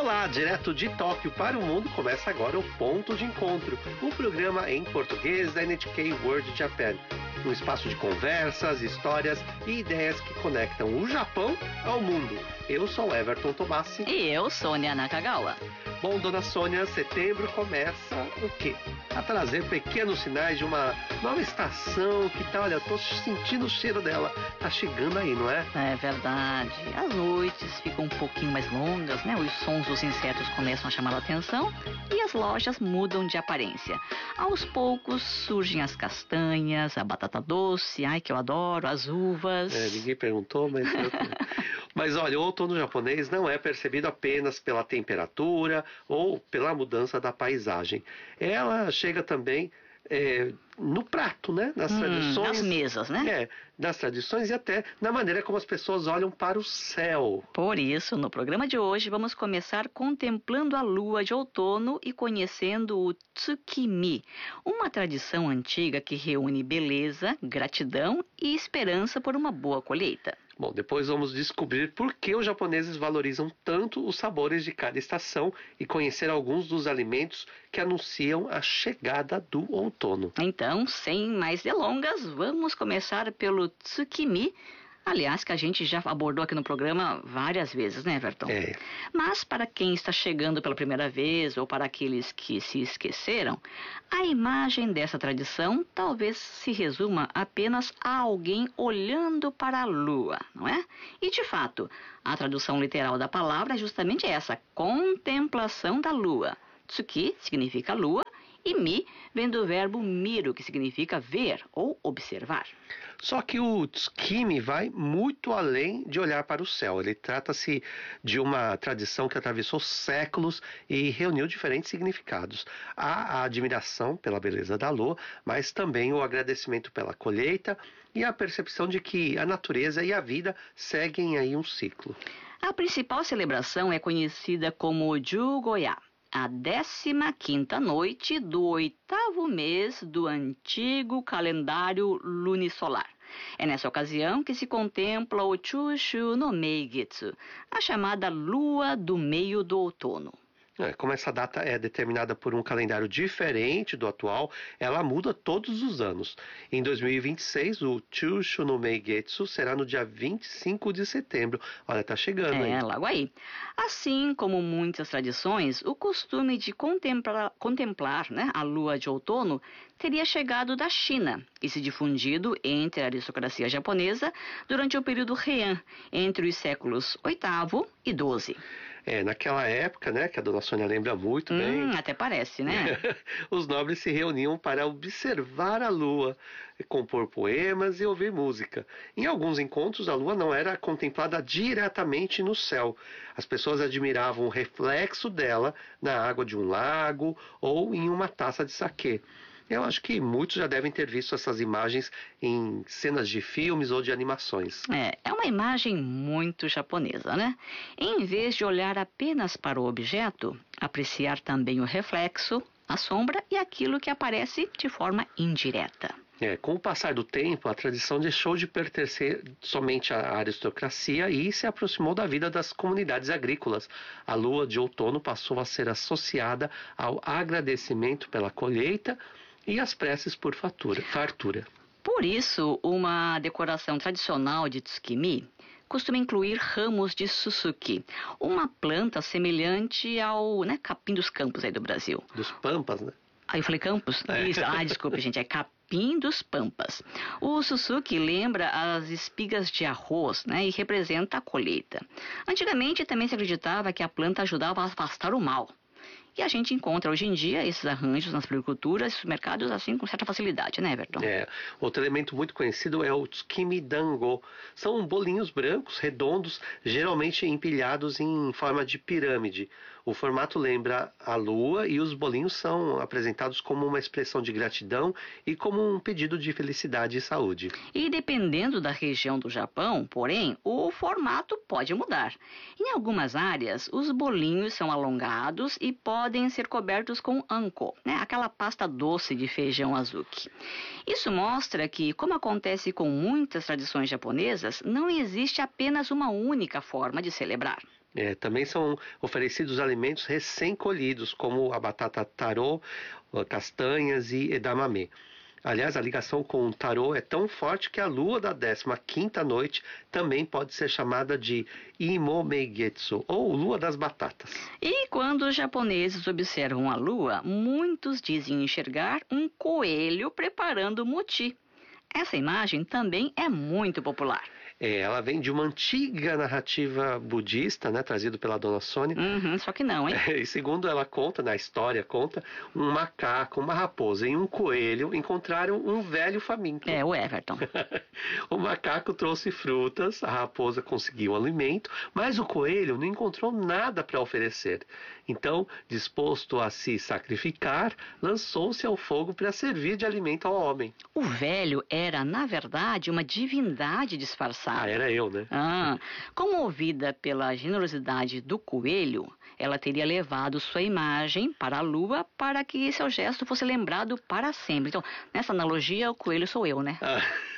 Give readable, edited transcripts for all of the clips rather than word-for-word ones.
Olá, direto de Tóquio para o mundo, começa agora o Ponto de Encontro, um programa em português da NHK World Japan. Um espaço de conversas, histórias e ideias que conectam o Japão ao mundo. Eu sou Everton Tomassi. E eu, Sônia Nakagawa. Bom, dona Sônia, setembro começa o quê? A trazer pequenos sinais de uma nova estação que tá, olha, eu tô sentindo o cheiro dela. Tá chegando aí, não é? É verdade. As noites ficam um pouquinho mais longas, né? Os sons dos insetos começam a chamar a atenção e as lojas mudam de aparência. Aos poucos surgem as castanhas, a batata doce, ai que eu adoro, as uvas. Ninguém perguntou, mas... Mas olha, o outono japonês não é percebido apenas pela temperatura ou pela mudança da paisagem. Ela chega também no prato, né? Nas tradições. Nas mesas, né? Nas tradições e até na maneira como as pessoas olham para o céu. Por isso, no programa de hoje, vamos começar contemplando a lua de outono e conhecendo o Tsukimi, uma tradição antiga que reúne beleza, gratidão e esperança por uma boa colheita. Bom, depois vamos descobrir por que os japoneses valorizam tanto os sabores de cada estação e conhecer alguns dos alimentos que anunciam a chegada do outono. Então, sem mais delongas, vamos começar pelo Tsukimi, aliás, que a gente já abordou aqui no programa várias vezes, né, Everton? Mas para quem está chegando pela primeira vez ou para aqueles que se esqueceram, a imagem dessa tradição talvez se resuma apenas a alguém olhando para a lua, não é? E de fato, a tradução literal da palavra é justamente essa, contemplação da lua. Tsuki significa lua e mi vem do verbo miro, que significa ver ou observar. Só que o Tsukimi vai muito além de olhar para o céu. Ele trata-se de uma tradição que atravessou séculos e reuniu diferentes significados. Há a admiração pela beleza da lua, mas também o agradecimento pela colheita e a percepção de que a natureza e a vida seguem aí um ciclo. A principal celebração é conhecida como Jugoya, a 15ª noite do 8º mês do antigo calendário lunisolar. É nessa ocasião que se contempla o Chushu no Meigetsu, a chamada lua do meio do outono. Como essa data é determinada por um calendário diferente do atual, ela muda todos os anos. Em 2026, o Chushu no Meigetsu será no dia 25 de setembro. Olha, tá chegando aí. Logo aí. Assim como muitas tradições, o costume de contemplar, né, a lua de outono teria chegado da China e se difundido entre a aristocracia japonesa durante o período Heian, entre os séculos VIII e XII. Naquela época, né, que a dona Sônia lembra muito bem. Até parece, né? Os nobres se reuniam para observar a lua, compor poemas e ouvir música. Em alguns encontros, a lua não era contemplada diretamente no céu. As pessoas admiravam o reflexo dela na água de um lago ou em uma taça de saquê. Eu acho que muitos já devem ter visto essas imagens em cenas de filmes ou de animações. É uma imagem muito japonesa, né? Em vez de olhar apenas para o objeto, apreciar também o reflexo, a sombra e aquilo que aparece de forma indireta. Com o passar do tempo, a tradição deixou de pertencer somente à aristocracia e se aproximou da vida das comunidades agrícolas. A lua de outono passou a ser associada ao agradecimento pela colheita e as preces por fartura. Por isso, uma decoração tradicional de Tsukimi costuma incluir ramos de Suzuki, uma planta semelhante ao capim dos campos aí do Brasil. Dos pampas, né? Eu falei campos? Isso. Desculpa, gente, é capim dos pampas. O Suzuki lembra as espigas de arroz, né, e representa a colheita. Antigamente também se acreditava que a planta ajudava a afastar o mal. E a gente encontra hoje em dia esses arranjos nas floriculturas e supermercados assim com certa facilidade, né, Everton? Outro elemento muito conhecido é o Tsukimi Dango. São bolinhos brancos, redondos, geralmente empilhados em forma de pirâmide. O formato lembra a lua e os bolinhos são apresentados como uma expressão de gratidão e como um pedido de felicidade e saúde. E dependendo da região do Japão, porém, o formato pode mudar. Em algumas áreas, os bolinhos são alongados e podem ser cobertos com anko, né? Aquela pasta doce de feijão azuki. Isso mostra que, como acontece com muitas tradições japonesas, não existe apenas uma única forma de celebrar. Também são oferecidos alimentos recém-colhidos, como a batata taro, castanhas e edamame. Aliás, a ligação com o tarô é tão forte que a lua da 15ª noite também pode ser chamada de Imomeigetsu, ou lua das batatas. E quando os japoneses observam a lua, muitos dizem enxergar um coelho preparando mochi. Essa imagem também é muito popular. Ela vem de uma antiga narrativa budista, né, trazida pela Dona Sônia. Só que não, hein? E segundo ela conta, na história conta, um macaco, uma raposa e um coelho encontraram um velho faminto. O Everton. O macaco trouxe frutas, a raposa conseguiu alimento, mas o coelho não encontrou nada para oferecer. Então, disposto a se sacrificar, lançou-se ao fogo para servir de alimento ao homem. O velho era, na verdade, uma divindade disfarçada. Era eu, né? Comovida pela generosidade do coelho, ela teria levado sua imagem para a lua para que seu gesto fosse lembrado para sempre. Então, nessa analogia, o coelho sou eu, né?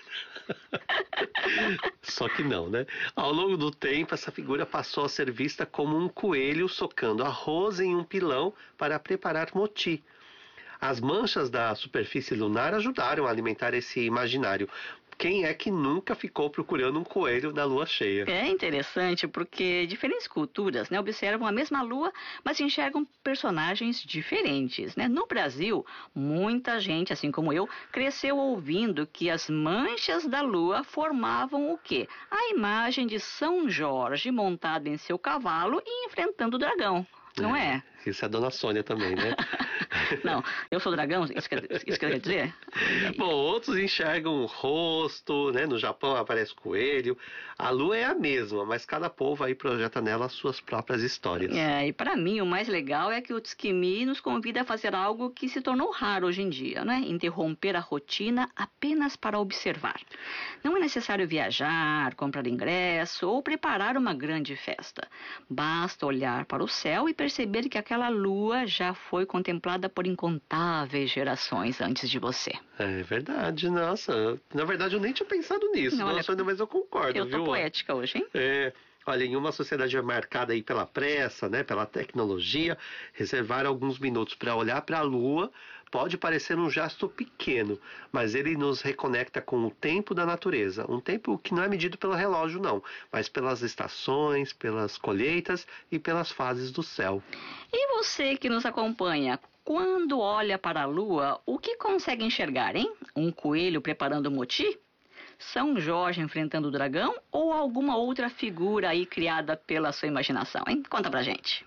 Só que não, né? Ao longo do tempo, essa figura passou a ser vista como um coelho socando arroz em um pilão para preparar mochi. As manchas da superfície lunar ajudaram a alimentar esse imaginário. Quem é que nunca ficou procurando um coelho na lua cheia? É interessante porque diferentes culturas, né, observam a mesma lua, mas enxergam personagens diferentes, né? No Brasil, muita gente, assim como eu, cresceu ouvindo que as manchas da lua formavam o quê? A imagem de São Jorge montado em seu cavalo e enfrentando o dragão. Não é? Isso é a Dona Sônia também, né? Não, eu sou dragão, isso quer dizer? Bom, outros enxergam o rosto, né? No Japão aparece coelho. A lua é a mesma, mas cada povo aí projeta nela as suas próprias histórias. E para mim o mais legal é que o Tsukimi nos convida a fazer algo que se tornou raro hoje em dia, né? Interromper a rotina apenas para observar. Não é necessário viajar, comprar ingresso ou preparar uma grande festa. Basta olhar para o céu e perceber que aquela lua já foi contemplada por incontáveis gerações antes de você. É verdade, nossa. Na verdade, eu nem tinha pensado nisso, nossa, mas eu concordo, viu? Eu tô poética hoje, hein? Olha, em uma sociedade marcada aí pela pressa, né, pela tecnologia, reservar alguns minutos para olhar para a lua pode parecer um gesto pequeno, mas ele nos reconecta com o tempo da natureza. Um tempo que não é medido pelo relógio, não, mas pelas estações, pelas colheitas e pelas fases do céu. E você que nos acompanha, quando olha para a lua, o que consegue enxergar, hein? Um coelho preparando mochi? São Jorge enfrentando o dragão ou alguma outra figura aí criada pela sua imaginação, hein? Conta pra gente.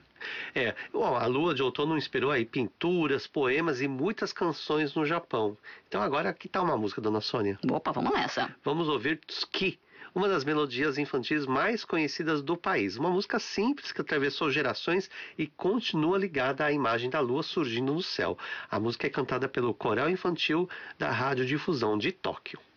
A lua de outono inspirou aí pinturas, poemas e muitas canções no Japão. Então agora, que tal uma música, Dona Sônia? Opa, vamos nessa. Vamos ouvir Tsuki, uma das melodias infantis mais conhecidas do país. Uma música simples que atravessou gerações e continua ligada à imagem da lua surgindo no céu. A música é cantada pelo coral infantil da Rádio Difusão de Tóquio.